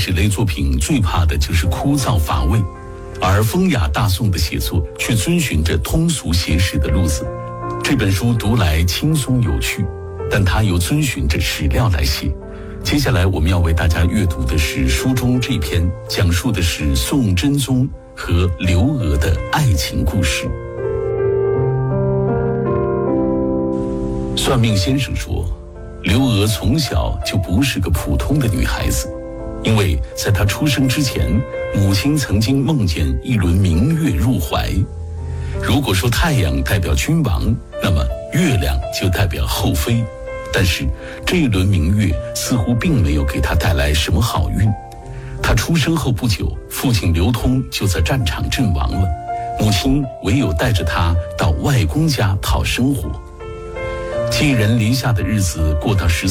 史类作品最怕的就是枯燥乏味，而风雅大宋的写作却遵循着通俗写史的路子。这本书读来轻松有趣，但它又遵循着史料来写。接下来我们要为大家阅读的是书中这篇，讲述的是宋真宗和刘娥的爱情故事。算命先生说，刘娥从小就不是个普通的女孩子，因为在她出生之前，母亲曾经梦见一轮明月入怀。如果说太阳代表君王，那么月亮就代表后妃。但是这一轮明月似乎并没有给她带来什么好运。她出生后不久，父亲刘通就在战场阵亡了，母亲唯有带着她到外公家讨生活。寄人篱下的日子过到14